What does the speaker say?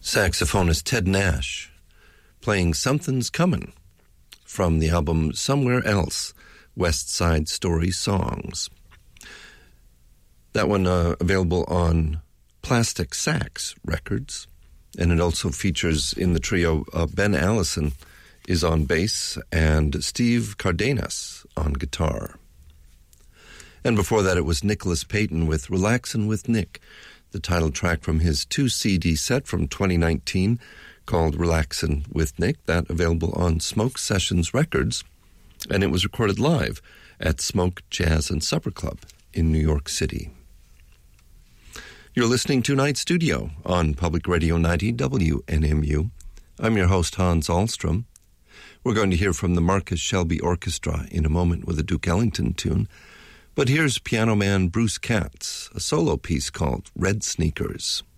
Saxophonist Ted Nash playing Something's Comin' from the album Somewhere Else, West Side Story Songs. That one available on Plastic Sax Records, and it also features in the trio Ben Allison is on bass and Steve Cardenas on guitar. And before that it was Nicholas Payton with Relaxin' with Nick, the title track from his 2-CD set from 2019 called Relaxin' with Nick, that available on Smoke Sessions Records, and it was recorded live at Smoke Jazz and Supper Club in New York City. You're listening to Night Studio on Public Radio 90 WNMU. I'm your host, Hans Ahlstrom. We're going to hear from the Marcus Shelby Orchestra in a moment with a Duke Ellington tune. But here's piano man Bruce Katz, a solo piece called Red Sneakers.